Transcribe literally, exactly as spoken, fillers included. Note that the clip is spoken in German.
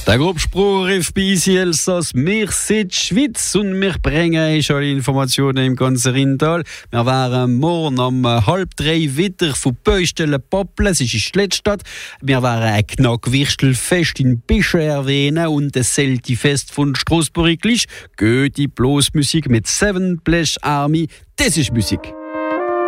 Der Grobspruch rief bei uns Elsass, wir sind die Schweiz und wir bringen euch alle Informationen im ganzen Rheintal. Wir waren morgen um halb drei wieder von Beustellen Poppel, es ist in Schlettstadt. Wir waren ein Knackwirstelfest in Bischof erwähnen und ein Selti-Fest von Strassburg-Glisch. Goethe Blasmusik mit Seven Blech Army, das ist Musik.